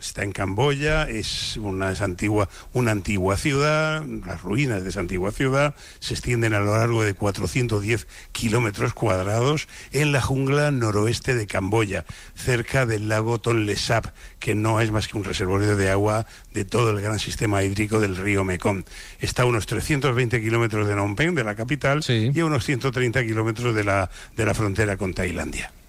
está en Camboya, es una antigua ciudad, las ruinas de esa antigua ciudad se extienden a lo largo de 410 kilómetros cuadrados en la jungla noroeste de Camboya, cerca del lago Tonle Sap, que no es más que un reservorio de agua de todo el gran sistema hídrico del río Mekong. Está a unos 320 kilómetros de Phnom Penh, de la capital, Sí. y a unos 130 kilómetros de la frontera con Tailandia.